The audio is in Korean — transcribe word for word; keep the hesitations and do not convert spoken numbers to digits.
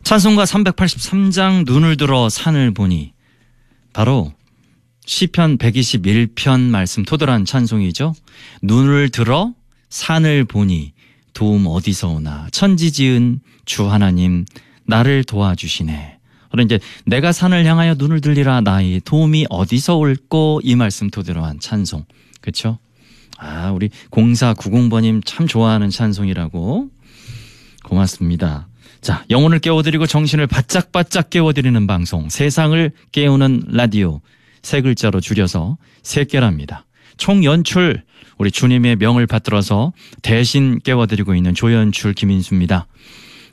찬송가 삼백팔십삼 장 눈을 들어 산을 보니, 바로 시편 백이십일 편 말씀 토돌한 찬송이죠. 눈을 들어 산을 보니 도움 어디서 오나, 천지 지은 주 하나님 나를 도와주시네. 그럼 이제 내가 산을 향하여 눈을 들리라, 나의 도움이 어디서 올꼬, 이 말씀 토대로한 찬송. 그렇죠? 아, 우리 공사구공 번님 참 좋아하는 찬송이라고. 고맙습니다. 자, 영혼을 깨워드리고 정신을 바짝바짝 깨워드리는 방송, 세상을 깨우는 라디오, 세 글자로 줄여서 세깨랍니다. 총 연출 우리 주님의 명을 받들어서 대신 깨워드리고 있는 조연출 김인수입니다.